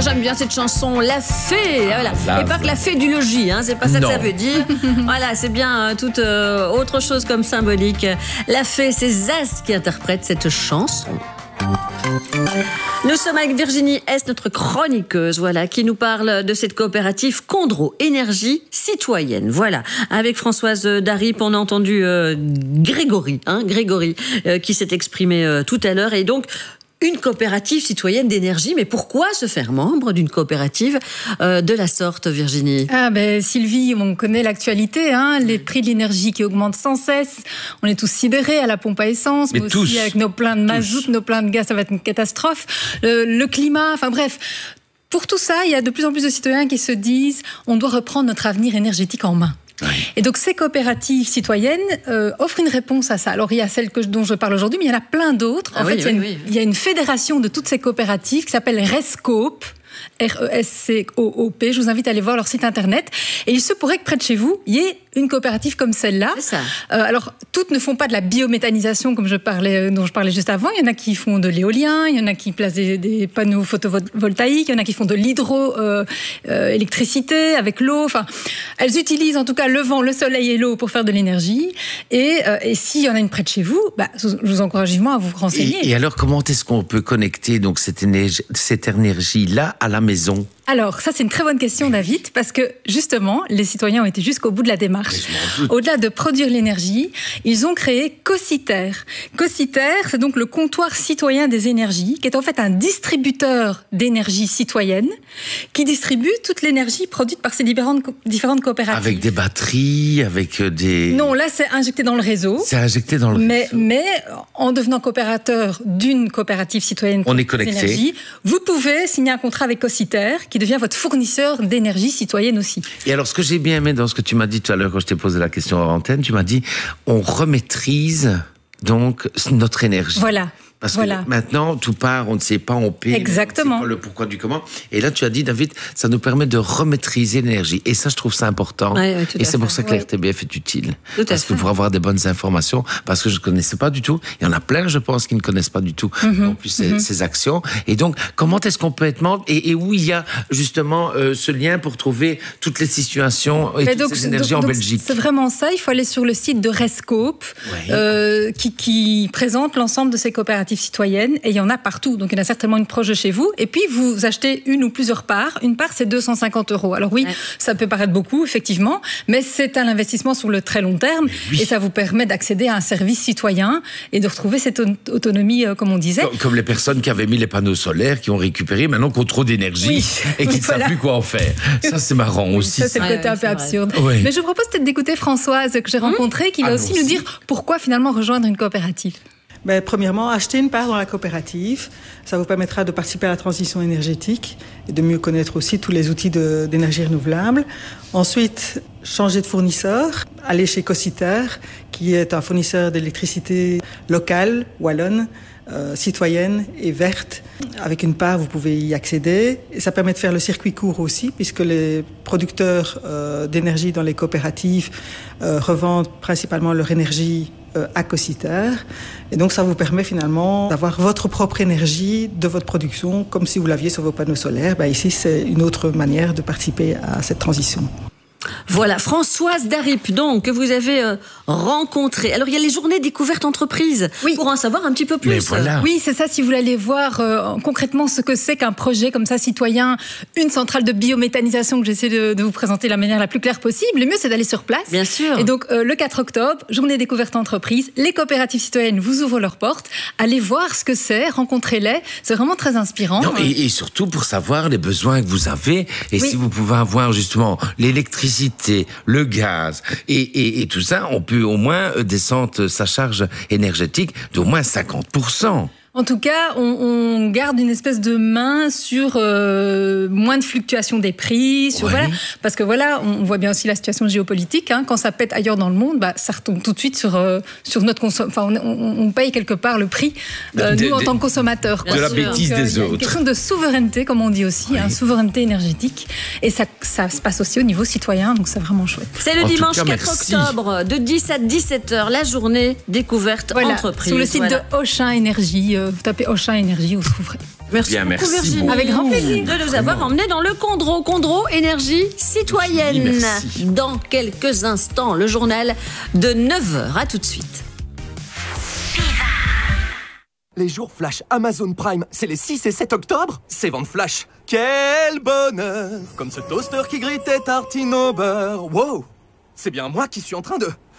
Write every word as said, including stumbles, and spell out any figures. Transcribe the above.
j'aime bien cette chanson, La Fée. Voilà. La Et pas que la fée du logis, hein, c'est pas ça Non. que ça veut dire. Voilà, c'est bien hein, toute euh, autre chose comme symbolique. La Fée, c'est Zaz qui interprète cette chanson. Nous sommes avec Virginie S, notre chroniqueuse, voilà, qui nous parle de cette coopérative Condro Énergie Citoyenne. Voilà, avec Françoise Darip, on a entendu euh, Grégory, hein, Grégory, euh, qui s'est exprimé euh, tout à l'heure, et donc une coopérative citoyenne d'énergie. Mais pourquoi se faire membre d'une coopérative euh, de la sorte, Virginie? Ah ben Sylvie, on connaît l'actualité, hein, les prix de l'énergie qui augmentent sans cesse. On est tous sidérés à la pompe à essence, mais, Mais aussi tous, avec nos pleins de mazout, nos pleins de gaz, ça va être une catastrophe. Le, le climat, enfin bref. Pour tout ça, il y a de plus en plus de citoyens qui se disent on doit reprendre notre avenir énergétique en main. Oui. Et donc ces coopératives citoyennes euh, offrent une réponse à ça. Alors il y a celle que, dont je parle aujourd'hui, mais il y en a plein d'autres. En ah fait, oui, il, y a oui, une, oui. il y a une fédération de toutes ces coopératives qui s'appelle Rescoop. R E S C O O P. Je vous invite à aller voir leur site internet. Et il se pourrait que près de chez vous, il y ait une coopérative comme celle-là. C'est ça. Euh, alors, toutes ne font pas de la biométhanisation comme je parlais, dont je parlais juste avant. Il y en a qui font de l'éolien, il y en a qui placent des, des panneaux photovoltaïques, il y en a qui font de l'hydroélectricité euh, euh, avec l'eau. Enfin, elles utilisent en tout cas le vent, le soleil et l'eau pour faire de l'énergie. Et, euh, et s'il y en a une près de chez vous, bah, je vous encourage vivement à vous renseigner. Et, et alors, comment est-ce qu'on peut connecter donc cette énergie, cette énergie-là à la maison? Alors, ça, c'est une très bonne question, David, parce que, justement, les citoyens ont été jusqu'au bout de la démarche. Au-delà de produire l'énergie, ils ont créé Cociter. Cociter, c'est donc le comptoir citoyen des énergies, qui est en fait un distributeur d'énergie citoyenne, qui distribue toute l'énergie produite par ces différentes, différentes coopératives. Avec des batteries, avec des... Non, là, c'est injecté dans le réseau. C'est injecté dans le mais, réseau. Mais, en devenant coopérateur d'une coopérative citoyenne on est connecté. d'énergie, vous pouvez signer un contrat avec Cociter, qui devient votre fournisseur d'énergie citoyenne aussi. Et alors, ce que j'ai bien aimé dans ce que tu m'as dit tout à l'heure quand je t'ai posé la question en antenne, tu m'as dit, on remaîtrise donc notre énergie. Voilà. Parce voilà. que maintenant, tout part, on ne sait pas, on paie, exactement. on ne sait pas le pourquoi du comment. Et là, tu as dit, David, ça nous permet de remaîtriser l'énergie. Et ça, je trouve ça important. Oui, oui, et c'est pour fait. ça que oui. la R T B F est utile. Tout parce que pour avoir des bonnes informations, parce que je ne connaissais pas du tout. Il y en a plein, je pense, qui ne connaissent pas du tout mm-hmm. en plus ces, mm-hmm. ces actions. Et donc, comment est-ce qu'on peut être membre et, et où il y a justement euh, ce lien pour trouver toutes les situations et Mais toutes donc, ces énergies donc, en donc, Belgique? C'est vraiment ça. Il faut aller sur le site de Rescoop, oui. euh, qui, qui présente l'ensemble de ces coopératives citoyennes. Et il y en a partout, donc il y en a certainement une proche de chez vous. Et puis, vous achetez une ou plusieurs parts. Une part, c'est deux cent cinquante euros. Alors oui, ouais. ça peut paraître beaucoup, effectivement, mais c'est un investissement sur le très long terme. Oui. Et ça vous permet d'accéder à un service citoyen et de retrouver cette autonomie, euh, comme on disait. Comme, comme les personnes qui avaient mis les panneaux solaires, qui ont récupéré, maintenant qui ont trop d'énergie oui. et qui ne voilà. savent plus quoi en faire. Ça, c'est marrant oui, aussi. Ça, c'est ça. le côté ouais, un peu absurde. Ouais. Mais je vous propose peut-être d'écouter Françoise, que j'ai mmh. rencontrée, qui va ah, aussi nous dire pourquoi finalement rejoindre une coopérative. Ben, premièrement, acheter une part dans la coopérative, ça vous permettra de participer à la transition énergétique et de mieux connaître aussi tous les outils de, d'énergie renouvelable. Ensuite, changer de fournisseur, aller chez Cociter, qui est un fournisseur d'électricité locale, wallonne, euh, citoyenne et verte. Avec une part, vous pouvez y accéder. Et ça permet de faire le circuit court aussi, puisque les producteurs euh, d'énergie dans les coopératives euh, revendent principalement leur énergie à Cociter. Et donc, ça vous permet finalement d'avoir votre propre énergie de votre production, comme si vous l'aviez sur vos panneaux solaires. Ben ici, c'est une autre manière de participer à cette transition. Voilà, Françoise Darip, donc, que vous avez euh, rencontrée. Alors, il y a les journées découvertes entreprises, oui. pour en savoir un petit peu plus. Mais voilà. Oui, c'est ça, si vous voulez aller voir euh, concrètement ce que c'est qu'un projet comme ça, citoyen, une centrale de biométhanisation que j'essaie de, de vous présenter de la manière la plus claire possible. Le mieux, c'est d'aller sur place. Bien sûr. Et donc, euh, le quatre octobre, journée découverte entreprises, les coopératives citoyennes vous ouvrent leurs portes. Allez voir ce que c'est, rencontrez-les. C'est vraiment très inspirant. Non, et, et surtout pour savoir les besoins que vous avez et oui. si vous pouvez avoir justement l'électricité, le gaz et, et, et tout ça, on peut au moins descendre sa charge énergétique d'au moins cinquante pour cent. En tout cas, on, on garde une espèce de main sur euh, moins de fluctuations des prix, sur, ouais. voilà, parce que voilà, on voit bien aussi la situation géopolitique. Hein, quand ça pète ailleurs dans le monde, bah, ça retombe tout de suite sur euh, sur notre consom- Enfin, on, on, on paye quelque part le prix euh, de, nous en de, tant que consommateurs. De la sûr. bêtise Donc, des euh, autres. Une question de souveraineté, comme on dit aussi, oui. hein, souveraineté énergétique, et ça, ça se passe aussi au niveau citoyen, donc c'est vraiment chouette. C'est le en dimanche cas, quatre merci. octobre, de dix à dix-sept heures, la journée découverte voilà, entreprise. Sur le site voilà. de Auchan Énergie. Vous tapez Auchan Énergie, vous trouverez. Merci Bien, beaucoup merci Virginie. beaucoup. Avec grand plaisir. De nous avoir emmenés dans le Condro. Condro, énergie citoyenne. Oui, merci. Dans quelques instants, le journal de neuf heures. À tout de suite. Les jours flash Amazon Prime, c'est les six et sept octobre. C'est vente flash. Quel bonheur! Comme ce toaster qui grille tes tartines au beurre. Wow! C'est bien moi qui suis en train de...